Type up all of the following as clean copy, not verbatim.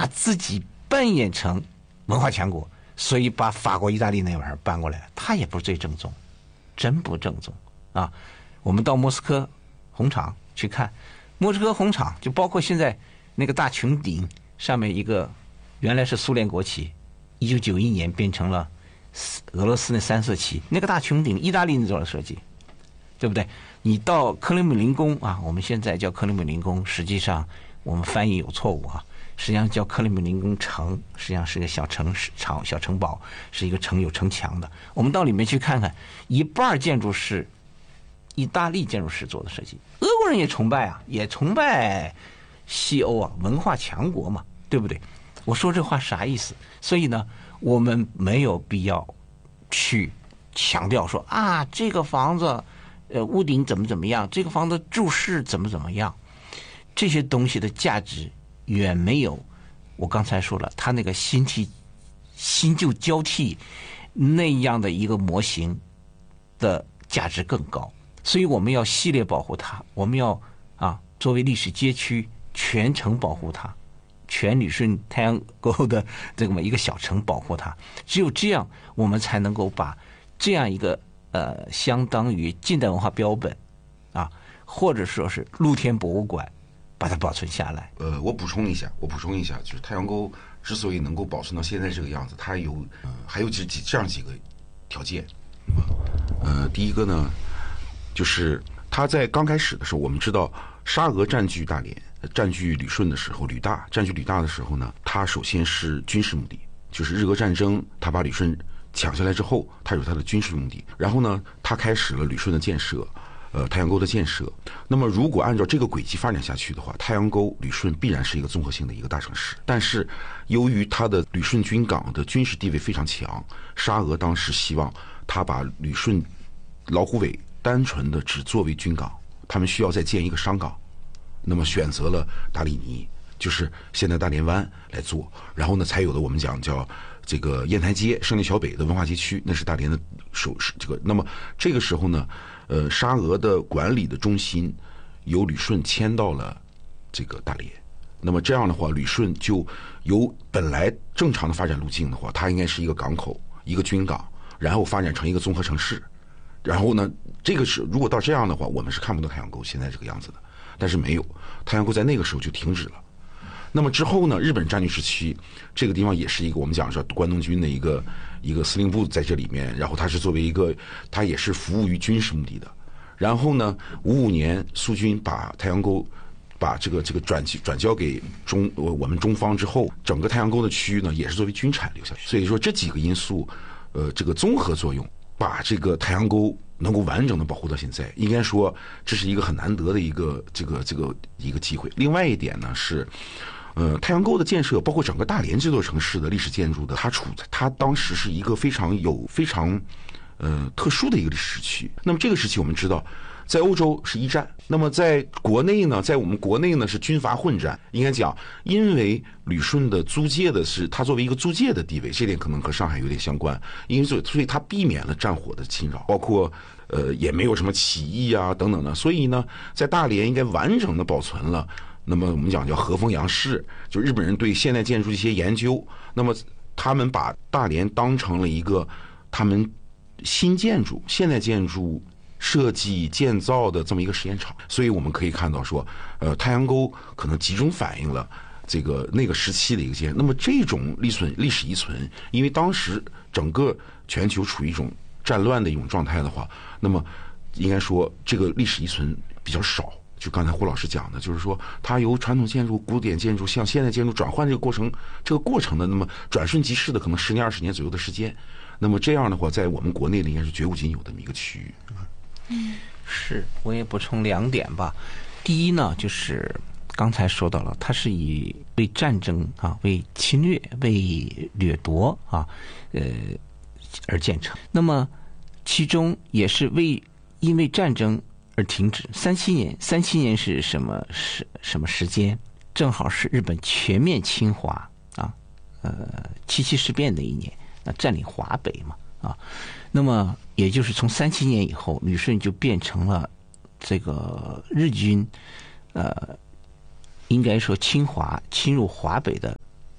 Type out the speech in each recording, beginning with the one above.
自己扮演成文化强国，所以把法国、意大利那玩意儿搬过来，他也不是最正宗，真不正宗啊！我们到莫斯科红场去看，莫斯科红场就包括现在那个大穹顶上面一个原来是苏联国旗，1991年变成了俄罗斯那3色旗，那个大穹顶意大利做的设计，对不对？你到克里姆林宫啊，我们现在叫克里姆林宫，实际上我们翻译有错误啊，实际上叫克里姆林宫城，实际上是个小城市、小城堡，是一个城，有城墙的。我们到里面去看看，一半建筑是意大利建筑师做的设计，俄国人也崇拜啊，也崇拜西欧啊，文化强国嘛，对不对？我说这话啥意思？所以呢，我们没有必要去强调说啊，这个房子屋顶怎么样，这个房子柱式怎么样，这些东西的价值远没有我刚才说了，它那个新旧交替那样的一个模型的价值更高。所以我们要系列保护它，我们要作为历史街区全城保护它，全旅顺太阳沟的这么一个小城保护它。只有这样，我们才能够把这样一个相当于近代文化标本或者说是露天博物馆，把它保存下来。 我补充一下，就是太阳沟之所以能够保存到现在这个样子，它还有这样几个条件。第一个呢，就是它在刚开始的时候，我们知道沙俄占据大连、占据旅顺的时候，占据旅大的时候呢，它首先是军事目的，就是日俄战争，它把旅顺抢下来之后，它有它的军事目的。然后呢，它开始了旅顺的建设，太阳沟的建设。那么如果按照这个轨迹发展下去的话，太阳沟、旅顺必然是一个综合性的一个大城市。但是由于它的旅顺军港的军事地位非常强，沙俄当时希望它把旅顺老虎尾单纯的只作为军港，他们需要再建一个商港，那么选择了达里尼，就是现在大连湾来做，然后呢，才有了我们讲叫这个雁台街、胜利桥北的文化街区，那是大连的这个。那么这个时候呢，沙俄的管理的中心由旅顺迁到了这个大连。那么这样的话，旅顺就由本来正常的发展路径的话，它应该是一个港口、一个军港，然后发展成一个综合城市。然后呢，这个是如果到这样的话，我们是看不到太阳沟现在这个样子的。但是没有，太阳沟在那个时候就停止了。那么之后呢，日本占据时期，这个地方也是一个我们讲说关东军的一个司令部在这里面，然后它是作为一个，它也是服务于军事目的的。然后呢，55年苏军把太阳沟把这个转交给我们中方之后，整个太阳沟的区域呢也是作为军产留下去。所以说这几个因素，这个综合作用，把这个太阳沟能够完整的保护到现在，应该说这是一个很难得的一个机会。另外一点呢是，太阳沟的建设，包括整个大连这座城市的历史建筑的，它当时是一个非常特殊的一个历史时期。那么这个时期我们知道，在欧洲是一战，那么在国内呢，在我们国内呢是军阀混战。应该讲，因为旅顺的租界的是它作为一个租界的地位，这点可能和上海有点相关，因为所以它避免了战火的侵扰，包括也没有什么起义啊等等的。所以呢，在大连应该完整的保存了。那么我们讲叫和风洋式，就日本人对现代建筑的一些研究，那么他们把大连当成了一个他们新建筑、现代建筑设计建造的这么一个实验场。所以我们可以看到说，太阳沟可能集中反映了那个时期的一个建设。那么这种历史遗存，因为当时整个全球处于一种战乱的一种状态的话，那么应该说这个历史遗存比较少。就刚才胡老师讲的，就是说它由传统建筑、古典建筑向现代建筑转换这个过程的，那么转瞬即逝的可能10年20年左右的时间。那么这样的话，在我们国内应该是绝无仅有的这么一个区域。 是，我也补充2点吧。第一呢，就是刚才说到了，它是以为战争为侵略、为掠夺而建成。那么其中也是因为战争而停止。37年是什么时间？正好是日本全面侵华7.7事变的一年，占领华北嘛那么也就是从37年以后，旅顺就变成了这个日军应该说侵入华北的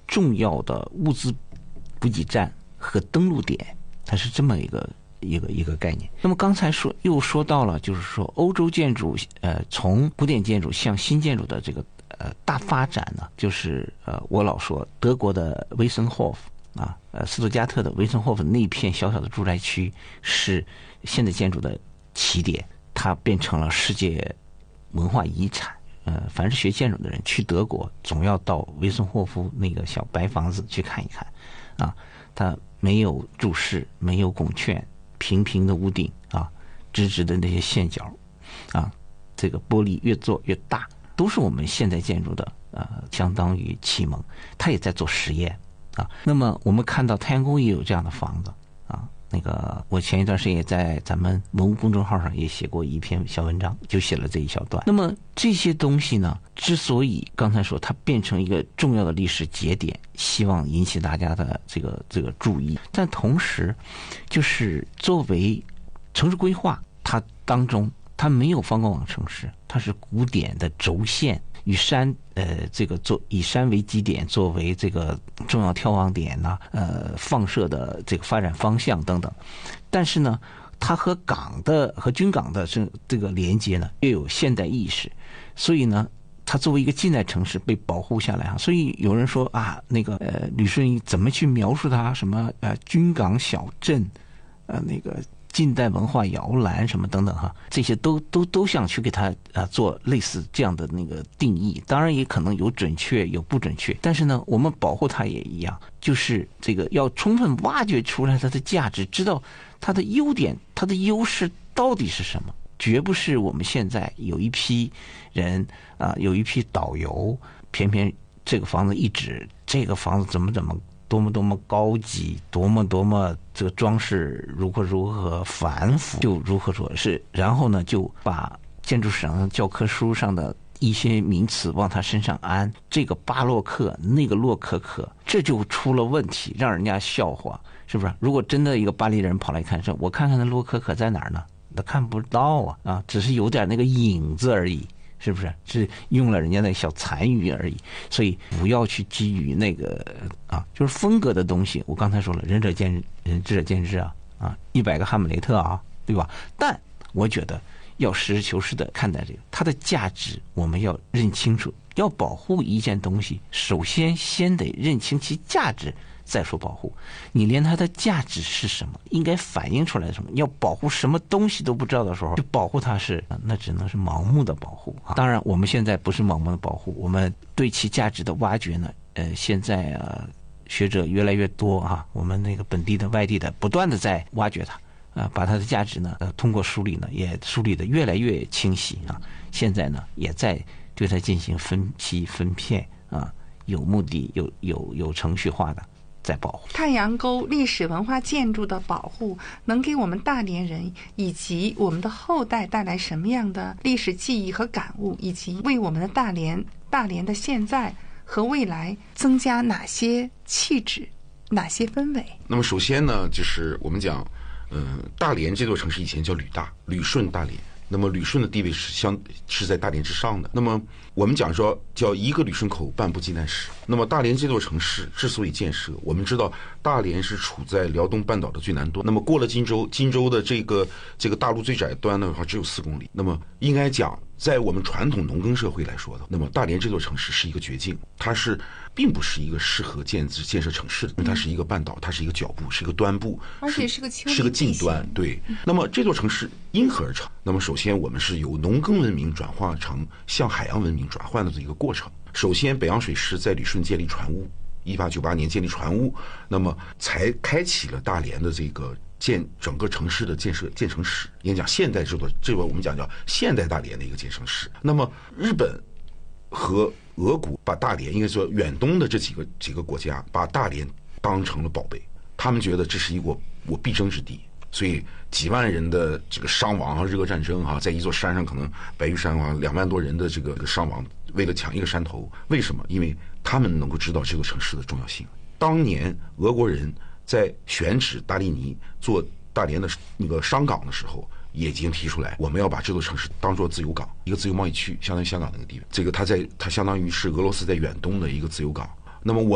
重要的物资补给站和登陆点，它是这么一个概念。那么刚才又说到了，就是说欧洲建筑从古典建筑向新建筑的这个大发展呢，就是我老说德国的维森霍夫啊，斯图加特的维森霍夫那一片小小的住宅区是现代建筑的起点，它变成了世界文化遗产。凡是学建筑的人去德国，总要到维森霍夫那个小白房子去看一看啊。它没有柱式，没有拱券，平平的屋顶啊，直直的那些线角啊，这个玻璃越做越大，都是我们现代建筑的相当于启蒙。它也在做实验啊。那么我们看到太阳宫也有这样的房子啊。那个我前一段时间也在咱们文物公众号上也写过一篇小文章，就写了这一小段。那么这些东西呢，之所以刚才说它变成一个重要的历史节点，希望引起大家的这个注意，但同时就是作为城市规划，它当中它没有方框网城市，它是古典的轴线，以山以山为基点，作为这个重要眺望点呐，放射的这个发展方向等等。但是呢，它和军港的这个连接呢，又有现代意识，所以呢，它作为一个近代城市被保护下来啊。所以有人说啊，那个吕顺义怎么去描述它？什么军港小镇，那个近代文化摇篮什么等等哈，这些都想去给它做类似这样的那个定义。当然也可能有准确有不准确，但是呢，我们保护它也一样，就是这个要充分挖掘出来它的价值，知道它的优点、它的优势到底是什么。绝不是我们现在有一批人有一批导游，偏偏这个房子一指，这个房子怎么多么高级，多么这个装饰如何繁复，就如何说是，然后呢就把建筑史上教科书上的一些名词往他身上安，这个巴洛克那个洛可可，这就出了问题，让人家笑话，是不是？如果真的一个巴黎人跑来看，说我看看那洛可可在哪儿呢？他看不到啊，只是有点那个影子而已。是不是是用了人家的小残余而已？所以不要去基于那个就是风格的东西。我刚才说了，仁者见仁，智者见智100个哈姆雷特对吧？但我觉得要实事求是的看待这个，它的价值我们要认清楚。要保护一件东西，首先得认清其价值，再说保护。你连它的价值是什么，应该反映出来什么，要保护什么东西都不知道的时候，就保护它那只能是盲目的保护当然我们现在不是盲目的保护，我们对其价值的挖掘呢，现在学者越来越多我们那个本地的外地的不断的在挖掘它把它的价值呢通过梳理呢也梳理的越来越清晰现在呢也在对它进行分析分片有目的有程序化的在保护。 太阳沟历史文化建筑的保护能给我们大连人以及我们的后代带来什么样的历史记忆和感悟，以及为我们的大连的现在和未来增加哪些气质，哪些氛围？ 那么首先呢，就是我们讲大连这座城市以前叫旅顺大连，那么旅顺的地位是在大连之上的。那么我们讲说叫一个旅顺口，半部济南市。那么大连这座城市之所以建设，我们知道大连是处在辽东半岛的最南端，那么过了金州的这个大陆最窄端的话只有4公里。那么应该讲，在我们传统农耕社会来说的，那么大连这座城市是一个绝境，它并不是一个适合建设城市的，因为它是一个半岛，它是一个角部，是一个端部， 而且是个近端。对，那么这座城市因何而成？那么首先我们是由农耕文明转化成向海洋文明转换的这一个过程。首先北洋水师在旅顺建立船坞，1898年建立船坞，那么才开启了大连的这个整个城市的建成史。应该讲现代这个我们讲叫现代大连的一个建成史。那么日本和俄国把大连，应该说远东的这几个国家把大连当成了宝贝，他们觉得这是一个我必争之地，所以几万人的这个伤亡日俄战争在一座山上，可能白玉山2万多人的这个伤亡，为了抢一个山头。为什么？因为他们能够知道这座城市的重要性。当年俄国人在选址大利尼做大连的那个商港的时候，也已经提出来，我们要把这座城市当作自由港，一个自由贸易区，相当于香港那个地方。这个它相当于是俄罗斯在远东的一个自由港。那么